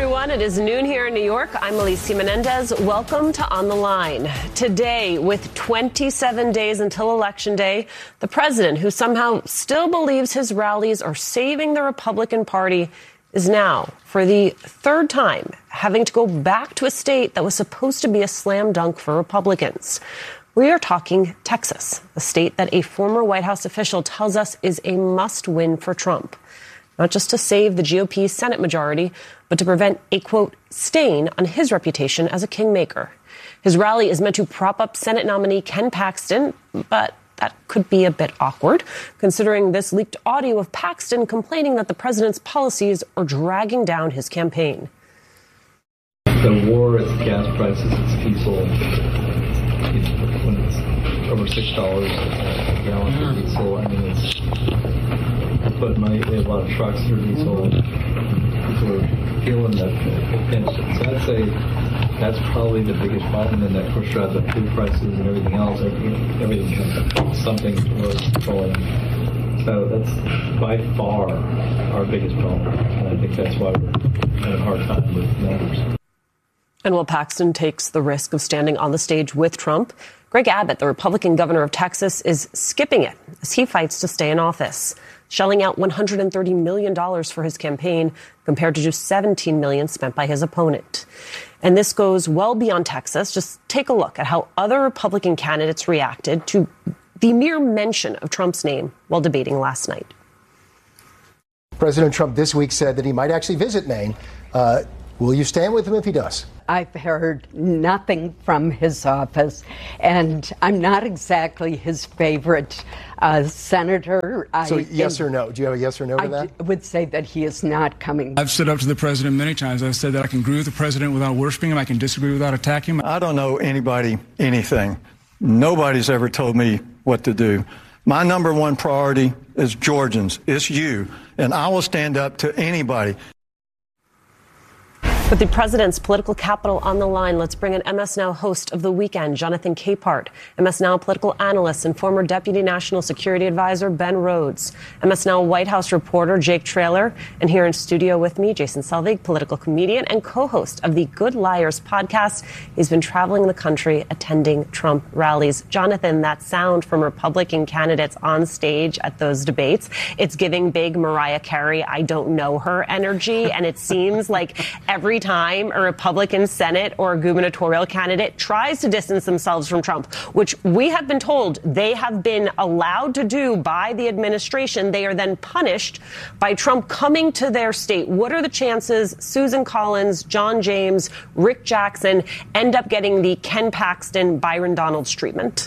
everyone. It is noon here in New York. I'm Alicia Menendez. Welcome to On the Line. Today, with 27 days until Election Day, the president, who somehow still believes his rallies are saving the Republican Party, is now, for the third time, having to go back to a state that was supposed to be a slam dunk for Republicans. We are talking Texas, a state that a former White House official tells us is a must-win for Trump. Not just to save the GOP's Senate majority, but to prevent a, quote, stain on his reputation as a kingmaker. His rally is meant to prop up Senate nominee Ken Paxton, but that could be a bit awkward, considering this leaked audio of Paxton complaining that the president's policies are dragging down his campaign. The war is gas prices, it's diesel. When it's over $6 a gallon for diesel, I mean, it's put money. They have a lot of trucks that are diesel. People are feeling that pinch. So I'd say that's probably the biggest problem. And of course, you have the food prices and everything else. Everything has something was falling. So that's by far our biggest problem. And I think that's why we're having a hard time with numbers. And while Paxton takes the risk of standing on the stage with Trump, Greg Abbott, the Republican governor of Texas, is skipping it as he fights to stay in office, shelling out $130 million for his campaign compared to just $17 million spent by his opponent. And this goes well beyond Texas. Just take a look at how other Republican candidates reacted to the mere mention of Trump's name while debating last night. President Trump this week said that he might actually visit Maine. Will you stand with him if he does? I've heard nothing from his office, and I'm not exactly his favorite senator. So yes or no? Do you have a yes or no to that? I would say that he is not coming. I've stood up to the president many times. I've said that I can agree with the president without worshiping him. I can disagree without attacking him. I don't know anybody anything. Nobody's ever told me what to do. My number one priority is Georgians. It's you. And I will stand up to anybody. With the president's political capital on the line, let's bring in MS Now host of The Weekend, Jonathan Capehart, MS Now political analyst and former Deputy National Security Advisor Ben Rhodes, MS Now White House reporter Jake Traylor, and here in studio with me, Jason Selvig, political comedian and co-host of the Good Liars podcast. He's been traveling the country attending Trump rallies. Jonathan, that sound from Republican candidates on stage at those debates, it's giving big Mariah Carey, I don't know her energy, and it seems like every time a Republican Senate or a gubernatorial candidate tries to distance themselves from Trump, which we have been told they have been allowed to do by the administration, they are then punished by Trump coming to their state. What are the chances Susan Collins, John James, Rick Jackson end up getting the Ken Paxton, Byron Donalds treatment?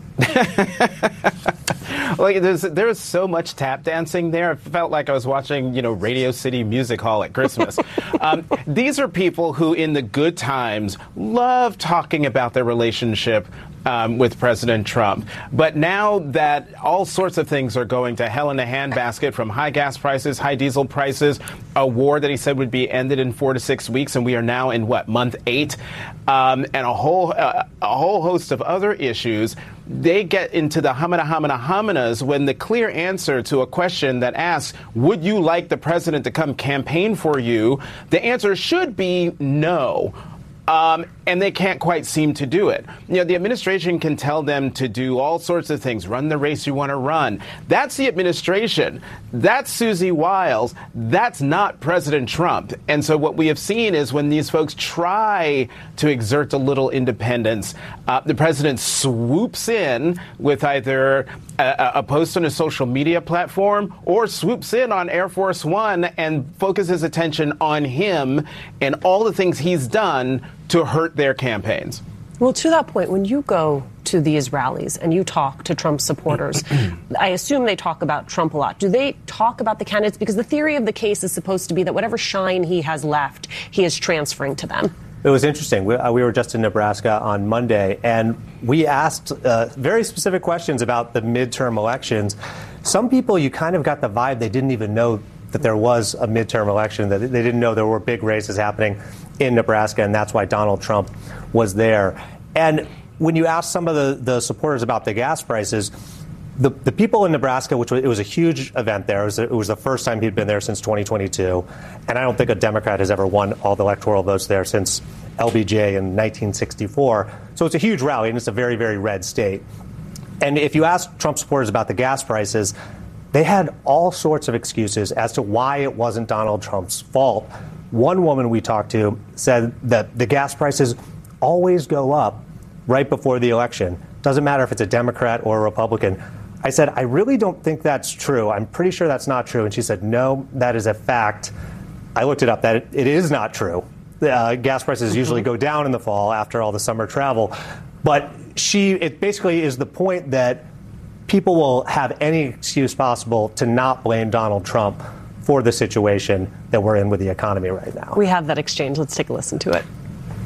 Like there was so much tap dancing there. It felt like I was watching, Radio City Music Hall at Christmas. These are people who, in the good times, love talking about their relationship with President Trump. But now that all sorts of things are going to hell in a handbasket, from high gas prices, high diesel prices, a war that he said would be ended in 4 to 6 weeks, and we are now in month 8, and a whole host of other issues, they get into the hominas when the clear answer to a question that asks, would you like the president to come campaign for you? The answer should be no. And they can't quite seem to do it. The administration can tell them to do all sorts of things, run the race you want to run. That's the administration. That's Susie Wiles. That's not President Trump. And so what we have seen is when these folks try to exert a little independence, the president swoops in with either a post on a social media platform or swoops in on Air Force One and focuses attention on him and all the things he's done to hurt their campaigns. Well, to that point, when you go to these rallies and you talk to Trump supporters, I assume they talk about Trump a lot. Do they talk about the candidates? Because the theory of the case is supposed to be that whatever shine he has left, he is transferring to them. It was interesting. We were just in Nebraska on Monday, and we asked very specific questions about the midterm elections. Some people, you kind of got the vibe they didn't even know that there was a midterm election, that they didn't know there were big races happening in Nebraska, and that's why Donald Trump was there. And when you ask some of the supporters about the gas prices, the people in Nebraska, it was a huge event there. It was the first time he'd been there since 2022. And I don't think a Democrat has ever won all the electoral votes there since LBJ in 1964. So it's a huge rally, and it's a very, very red state. And if you ask Trump supporters about the gas prices, they had all sorts of excuses as to why it wasn't Donald Trump's fault. One woman we talked to said that the gas prices always go up right before the election. Doesn't matter if it's a Democrat or a Republican. I said, I really don't think that's true. I'm pretty sure that's not true. And she said, no, that is a fact. I looked it up. That it is not true. Gas prices usually go down in the fall after all the summer travel. But it basically is the point that people will have any excuse possible to not blame Donald Trump for the situation that we're in with the economy right now. We have that exchange. Let's take a listen to it.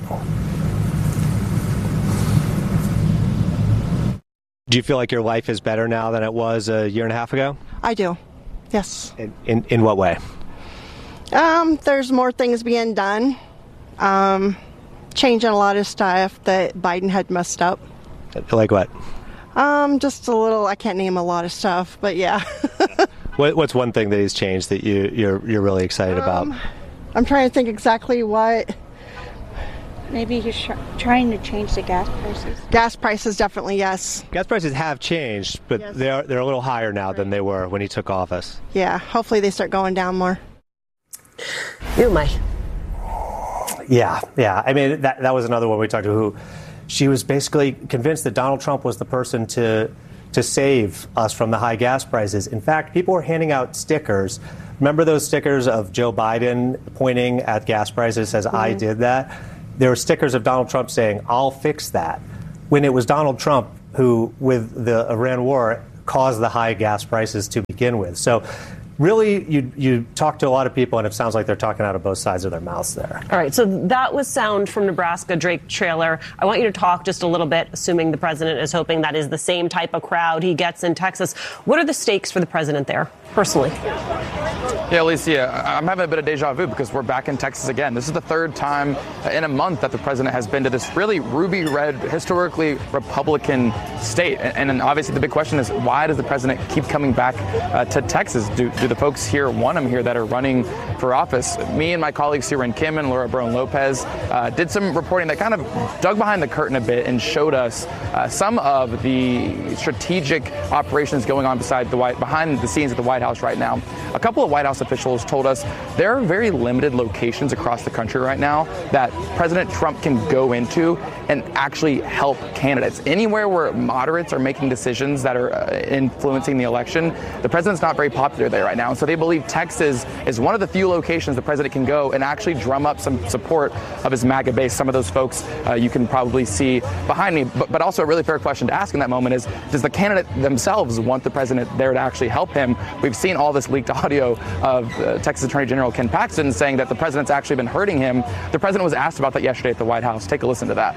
Do you feel like your life is better now than it was a year and a half ago? I do, yes. In what way? There's more things being done. Changing a lot of stuff that Biden had messed up. Like what? Just a little, I can't name a lot of stuff, but yeah. What's one thing that he's changed that you're really excited about? I'm trying to think exactly what. Maybe he's trying to change the gas prices. Gas prices, definitely, yes. Gas prices have changed, but yes, they're a little higher now than they were when he took office. Yeah, hopefully they start going down more. Yeah. I mean, that was another one we talked to who she was basically convinced that Donald Trump was the person to save us from the high gas prices. In fact, people were handing out stickers. Remember those stickers of Joe Biden pointing at gas prices says, I did that? There were stickers of Donald Trump saying, I'll fix that. When it was Donald Trump who, with the Iran war, caused the high gas prices to begin with. So really, you talk to a lot of people, and it sounds like they're talking out of both sides of their mouths there. All right, so that was sound from Nebraska, Drake Traylor. I want you to talk just a little bit, assuming the president is hoping that is the same type of crowd he gets in Texas. What are the stakes for the president there, personally? Yeah, Alicia, I'm having a bit of deja vu because we're back in Texas again. This is the third time in a month that the president has been to this really ruby red, historically Republican state. And obviously the big question is, why does the president keep coming back to Texas? Do the folks here want him here that are running for office? Me and my colleagues Siren Kim and Laura Brown Lopez did some reporting that kind of dug behind the curtain a bit and showed us some of the strategic operations going on behind the scenes at the White House right now. A couple of White House officials told us there are very limited locations across the country right now that President Trump can go into and actually help candidates. Anywhere where moderates are making decisions that are influencing the election, the president's not very popular there right now. And so they believe Texas is one of the few locations the president can go and actually drum up some support of his MAGA base. Some of those folks you can probably see behind me. But also a really fair question to ask in that moment is, does the candidate themselves want the president there to actually help him? We've seen all this leaked audio of Texas Attorney General Ken Paxton saying that the president's actually been hurting him. The president was asked about that yesterday at the White House. Take a listen to that.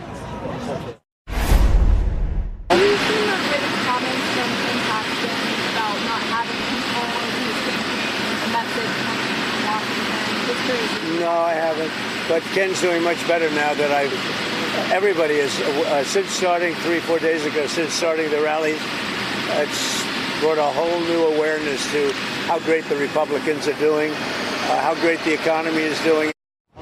No, I haven't. But Ken's doing much better now that everybody is, since starting 3-4 days ago, since starting the rally, it's brought a whole new awareness to how great the Republicans are doing, how great the economy is doing.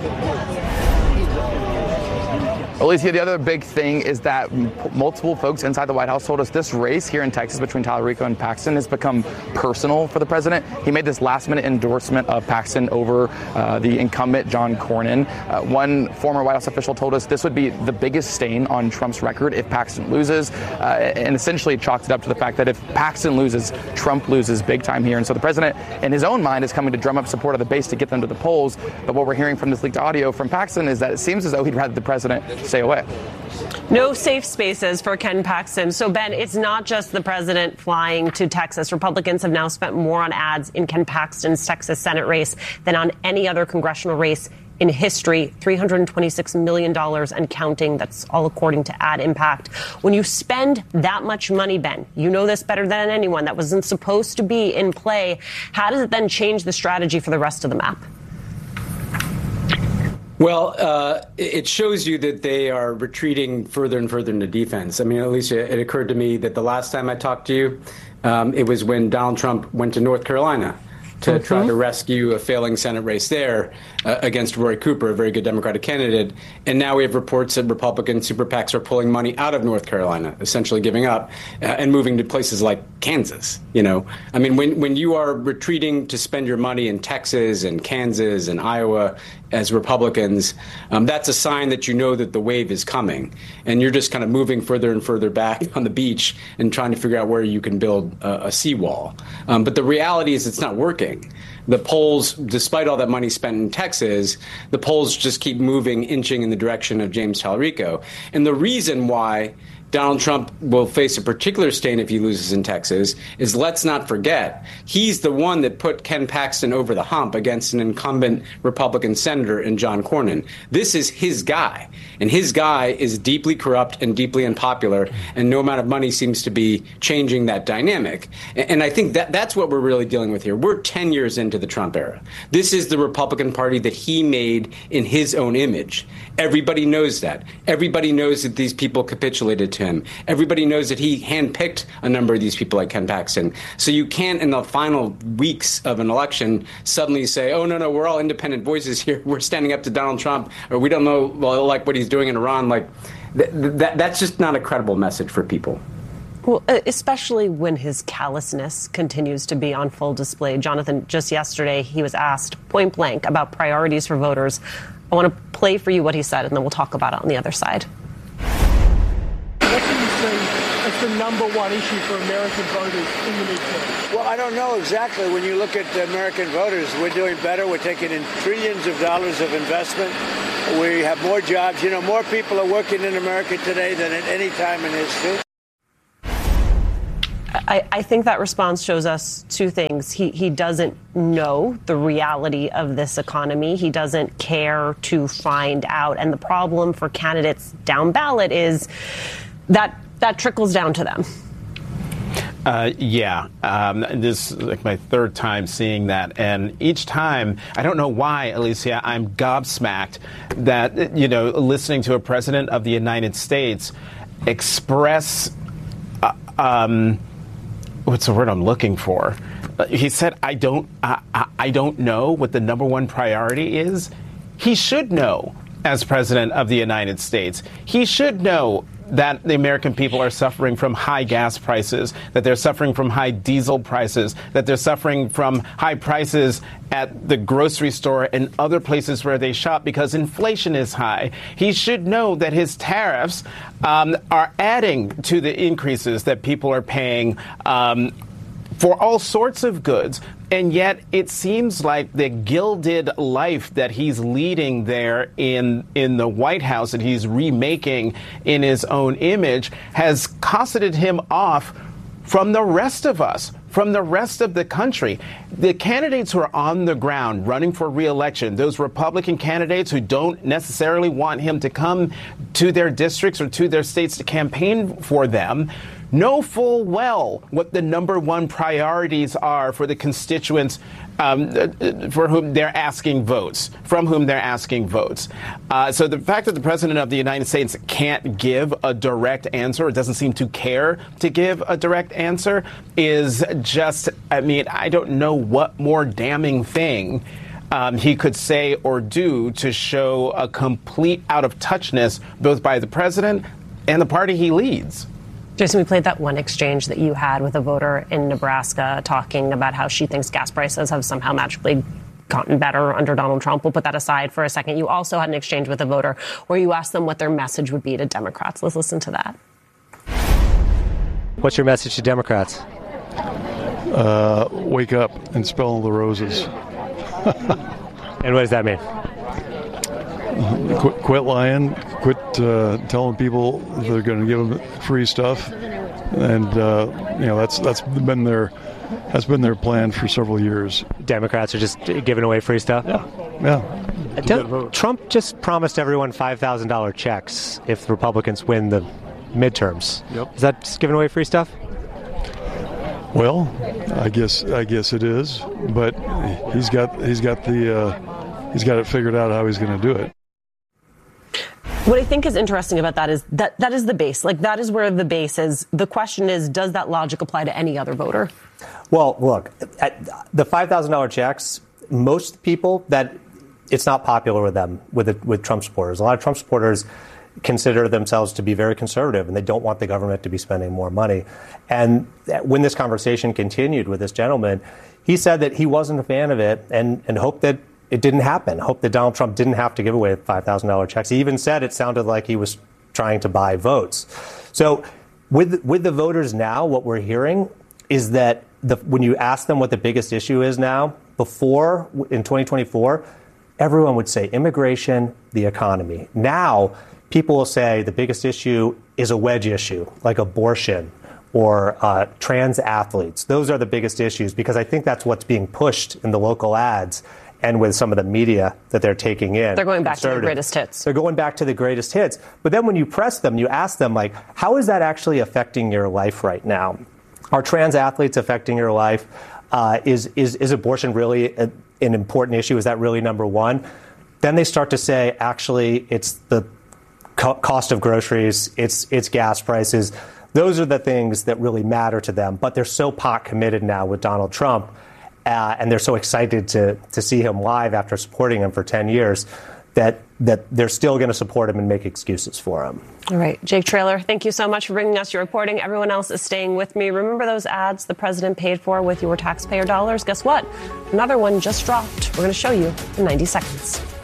Alicia, the other big thing is that multiple folks inside the White House told us this race here in Texas between Tallarico and Paxton has become personal for the president. He made this last-minute endorsement of Paxton over the incumbent John Cornyn. One former White House official told us this would be the biggest stain on Trump's record if Paxton loses, and essentially chalked it up to the fact that if Paxton loses, Trump loses big time here. And so the president, in his own mind, is coming to drum up support of the base to get them to the polls. But what we're hearing from this leaked audio from Paxton is that it seems as though he'd rather the president stay away. No safe spaces for Ken Paxton. So, Ben, it's not just the president flying to Texas. Republicans have now spent more on ads in Ken Paxton's Texas Senate race than on any other congressional race in history. $326 million and counting. That's all according to Ad Impact. When you spend that much money, Ben, you know this better than anyone, that wasn't supposed to be in play. How does it then change the strategy for the rest of the map? Well, it shows you that they are retreating further and further into defense. I mean, Alicia, it occurred to me that the last time I talked to you, it was when Donald Trump went to North Carolina to try to rescue a failing Senate race there against Roy Cooper, a very good Democratic candidate. And now we have reports that Republican super PACs are pulling money out of North Carolina, essentially giving up and moving to places like Kansas. You know, I mean, when you are retreating to spend your money in Texas and Kansas and Iowa as Republicans, that's a sign that you know that the wave is coming. And you're just kind of moving further and further back on the beach and trying to figure out where you can build a seawall. But the reality is it's not working. The polls, despite all that money spent in Texas, the polls just keep moving, inching in the direction of James Talerico. And the reason why Donald Trump will face a particular stain if he loses in Texas is, let's not forget, he's the one that put Ken Paxton over the hump against an incumbent Republican senator in John Cornyn. This is his guy, and his guy is deeply corrupt and deeply unpopular, and no amount of money seems to be changing that dynamic. And I think that's what we're really dealing with here. We're 10 years into the Trump era. This is the Republican Party that he made in his own image. Everybody knows that. Everybody knows that these people capitulated to him. Everybody knows that he handpicked a number of these people like Ken Paxton. So you can't, in the final weeks of an election, suddenly say, oh, no, we're all independent voices here. We're standing up to Donald Trump, or we don't know like what he's doing in Iran. Like that's just not a credible message for people. Well, especially when his callousness continues to be on full display. Jonathan, just yesterday, he was asked point blank about priorities for voters. I want to play for you what he said, and then we'll talk about it on the other side. What do you see as the number one issue for American voters in the midterm? Well, I don't know exactly. When you look at the American voters, we're doing better. We're taking in trillions of dollars of investment. We have more jobs. You know, more people are working in America today than at any time in history. I think that response shows us two things. He doesn't know the reality of this economy. He doesn't care to find out. And the problem for candidates down ballot is that trickles down to them. This is like my third time seeing that. And each time, I don't know why, Alicia, I'm gobsmacked that, you know, listening to a president of the United States express what's the word I'm looking for? He said, I don't know what the number one priority is. He should know, as president of the United States. He should know that the American people are suffering from high gas prices, that they're suffering from high diesel prices, that they're suffering from high prices at the grocery store and other places where they shop because inflation is high. He should know that his tariffs are adding to the increases that people are paying for all sorts of goods. And yet it seems like the gilded life that he's leading there in the White House, that he's remaking in his own image, has cosseted him off from the rest of us, from the rest of the country. The candidates who are on the ground running for re-election, those Republican candidates who don't necessarily want him to come to their districts or to their states to campaign for them, know full well what the number one priorities are for the constituents for whom they're asking votes, from whom they're asking votes. So the fact that the president of the United States can't give a direct answer, or doesn't seem to care to give a direct answer, is just, I mean, I don't know what more damning thing he could say or do to show a complete out-of-touchness both by the president and the party he leads. Jason, we played that one exchange that you had with a voter in Nebraska talking about how she thinks gas prices have somehow magically gotten better under Donald Trump. We'll put that aside for a second. You also had an exchange with a voter where you asked them what their message would be to Democrats. Let's listen to that. What's your message to Democrats? Wake up and smell the roses. And what does that mean? Quit lying. Quit telling people they're going to give them free stuff, and that's been their plan for several years. Democrats are just giving away free stuff. Yeah. Trump just promised everyone $5,000 checks if the Republicans win the midterms. Yep. Is that just giving away free stuff? Well, I guess it is, but he's got it figured out how he's going to do it. What I think is interesting about that is that is the base. Like, that is where the base is. The question is, does that logic apply to any other voter? Well, look, at the $5,000 checks, most people that it's not popular with them, with Trump supporters. A lot of Trump supporters consider themselves to be very conservative, and they don't want the government to be spending more money. And when this conversation continued with this gentleman, he said that he wasn't a fan of it and hoped that it didn't happen, hoped that Donald Trump didn't have to give away $5,000 checks. He even said it sounded like he was trying to buy votes. So with the voters now, what we're hearing is that when you ask them what the biggest issue is now, before, in 2024, everyone would say immigration, the economy. Now, people will say the biggest issue is a wedge issue, like abortion or trans athletes. Those are the biggest issues, because I think that's what's being pushed in the local ads and with some of the media that they're taking in. They're going back to the greatest hits. They're going back to the greatest hits. But then when you press them, you ask them, like, how is that actually affecting your life right now? Are trans athletes affecting your life? Is abortion really an important issue? Is that really number one? Then they start to say, actually, it's the cost of groceries, it's gas prices. Those are the things that really matter to them. But they're so pot committed now with Donald Trump, and they're so excited to see him live after supporting him for 10 years, that they're still going to support him and make excuses for him. All right. Jake Traylor, thank you so much for bringing us your reporting. Everyone else is staying with me. Remember those ads the president paid for with your taxpayer dollars? Guess what? Another one just dropped. We're going to show you in 90 seconds.